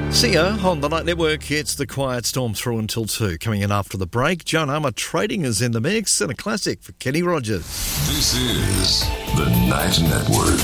See ya on the Night Network. It's the Quiet Storm through until 2. Coming in after the break, Joan Armour Trading is in the mix and a classic for Kenny Rogers. This is the Night Network.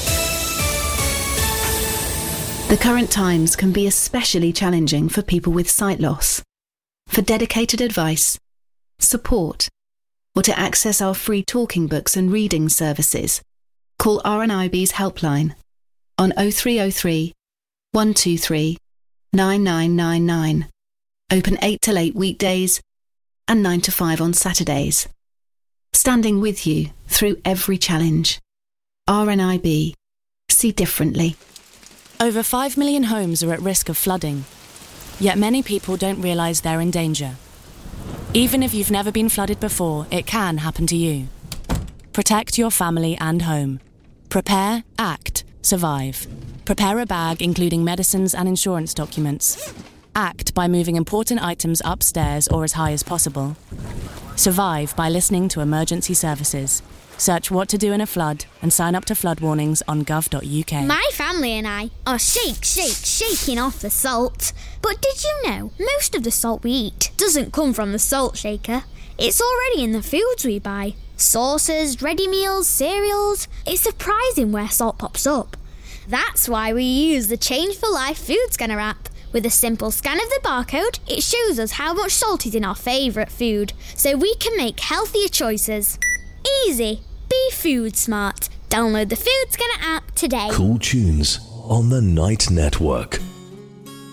The current times can be especially challenging for people with sight loss. For dedicated advice, support, or to access our free talking books and reading services, call RNIB's helpline on 0303 123 9999. Open 8 till 8 weekdays and 9 to 5 on Saturdays. Standing with you through every challenge. RNIB. See differently. Over 5 million homes are at risk of flooding. Yet many people don't realise they're in danger. Even if you've never been flooded before, it can happen to you. Protect your family and home. Prepare, act, survive. Prepare a bag including medicines and insurance documents. Act by moving important items upstairs or as high as possible. Survive by listening to emergency services. Search what to do in a flood and sign up to flood warnings on gov.uk. My family and I are shaking off the salt. But did you know most of the salt we eat doesn't come from the salt shaker? It's already in the foods we buy. Sauces, ready meals, cereals. It's surprising where salt pops up. That's why we use the Change for Life food scanner app. With a simple scan of the barcode, it shows us how much salt is in our favourite food, so we can make healthier choices. Easy. Be food smart. Download the food scanner app today. Cool tunes on the Night Network.